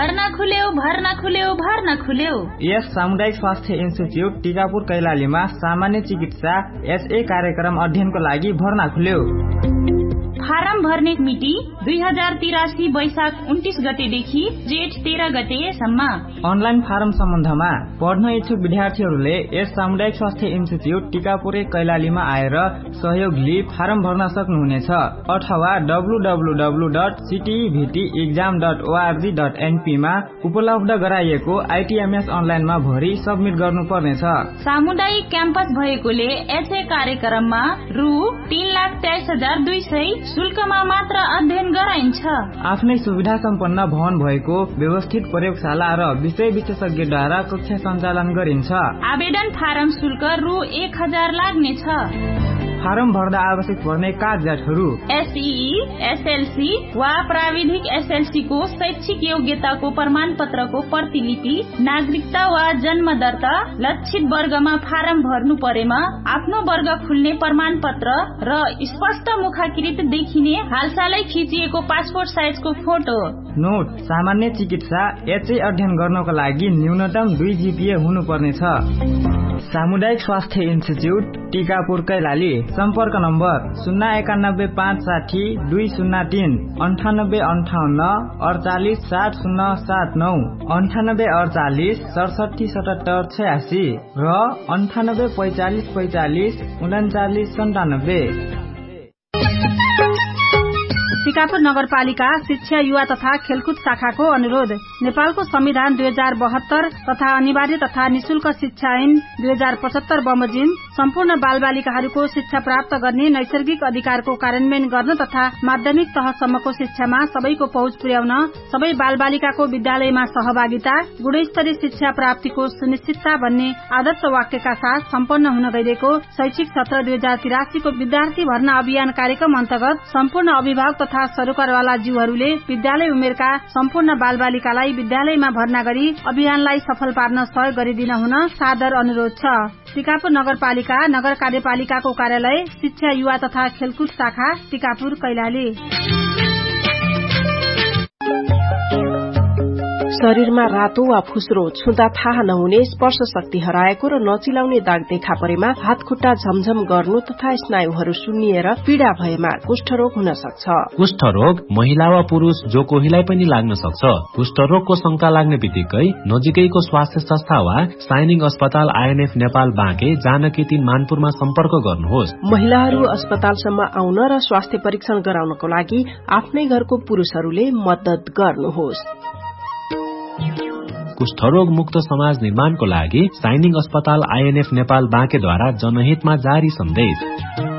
भर्ना खुल्यो। यस सामुदायिक स्वास्थ्य इन्स्टिच्युट टिकापुर कैलालीमा सामान्य चिकित्सा SA कार्यक्रम अध्ययनको लागि भर्ना खुल्यो। फारम भर्ने मिति 2083 वैशाख 29 गतेदेखि जेठ 13 गतेसम्म। अनलाइन फारम सम्बन्धमा पढ्न इच्छुक विद्यार्थीहरूले यस सामुदायिक स्वास्थ्य इन्स्टिच्युट टिकापुर कैलालीमा आएर सहयोग लिई फारम भर्न सक्नुहुनेछ अथवा www.ctevtexam.org.np मा उपलब्ध गराइएको ITMS अनलाइनमा भरि सबमिट गर्नुपर्नेछ। सामुदायिक क्याम्पस भएकोले SA कार्यक्रममा रु 3,23,200 शुल्कमा मात्र अध्ययन गराइन्छ। आफ्नै सुविधा सम्पन्न भवन भएको व्यवस्थित प्रयोगशाला र विषय विशेषज्ञद्वारा कक्षा सञ्चालन गरिन्छ। आवेदन फारम शुल्क रु 1,000 लाग्नेछ। फारम भर्दा आवश्यक पर्ने कागजातहरू SEE, SLC वा प्राविधिक SLC को शैक्षिक योग्यताको प्रमाण पत्रको प्रतिलिपि, नागरिकता वा जन्म दर्ता, लक्षित वर्गमा फारम भर्नु परेमा आफ्नो वर्ग खुल्ने प्रमाण पत्र र स्पष्ट मुखाकृत देखिने हालसालै खिचिएको पासपोर्ट साइजको फोटो। नोट: सामान्य चिकित्सा HA अध्ययन गर्नको लागि न्यूनतम 2 GPA हुनुपर्नेछ। सामुदायिक स्वास्थ्य इन्स्टिच्युट टिकापुर कैलाली। सम्पर्क नम्बर 091560203 9858 48 7079 9848 67 77 86 र 9845 45 39 97। टिकापुर नगरपालिका शिक्षा, युवा तथा खेलकुद शाखाको अनुरोध। नेपालको संविधान 2072 तथा अनिवार्य तथा निशुल्क शिक्षा ऐन 2075 बमोजिम सम्पूर्ण बालबालिकाहरूको शिक्षा प्राप्त गर्ने नैसर्गिक अधिकारको कार्यान्वयन गर्न तथा माध्यमिक तहसम्मको शिक्षामा सबैको पहुँच पुर्याउन, सबै बालबालिकाको विद्यालयमा सहभागिता, गुणस्तरीय शिक्षा प्राप्तिको सुनिश्चितता भन्ने आदर्श वाक्यका साथ सम्पन्न हुन गइरहेको शैक्षिक सत्र 2083 को विद्यार्थी भर्ना अभियान कार्यक्रम अन्तर्गत सम्पूर्ण अभिभावक तथा सरकारवाला जीवहरूले विद्यालय उमेरका सम्पूर्ण बालबालिकालाई विद्यालयमा भर्ना गरी अभियानलाई सफल पार्न सहयोग गरिदिन हुन सादर अनुरोध छ। टिकापुर नगरपालिका नगर कार्यपालिकाको कार्यालय शिक्षा, युवा तथा खेलकुद शाखा टिकापुर कैलाली। शरीरमा रातो वा फुस्रो, छुँदा थाहा नहुने, स्पर्श शक्ति हराएको र नचिलाउने दाग देखा परेमा, हात खुट्टा झमझम गर्नु तथा स्नायुहरू सुन्निएर पीड़ा भएमा कुष्ठरोग हुन सक्छ। कुष्ठरोग महिला वा पुरुष जो कोहीलाई पनि लाग्न सक्छ। कुष्ठरोगको शंका लाग्ने बित्तिकै नजिकैको स्वास्थ्य संस्था वा साइनिङ अस्पताल INF नेपाल बाँके जानकी 3 मानपुरमा सम्पर्क गर्नुहोस्। महिलाहरू अस्पतालसम्म आउन र स्वास्थ्य परीक्षण गराउनको लागि आफ्नै घरको पुरुषहरूले मद्दत गर्नुहोस्। कुष्ठरोग मुक्त समाज निर्माणको लागि साइनिङ अस्पताल INF नेपाल बाँकेद्वारा जनहितमा जारी सन्देश।